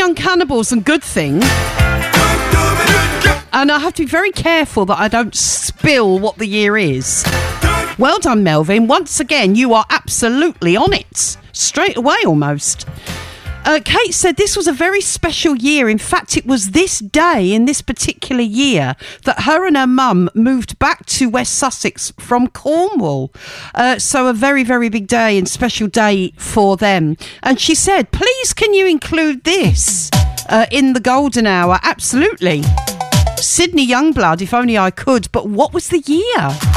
Young Cannibals and Good Thing. And I have to be very careful that I don't spill what the year is. Well done, Melvin. Once again, you are absolutely on it. Straight away, almost. Kate said this was a very special year. In fact, it was this day in this particular year that her and her mum moved back to West Sussex from Cornwall. So a very, very big day and special day for them. And she said, please can you include this in the golden hour? Absolutely. Sydney Youngblood, if only I could. But what was the year?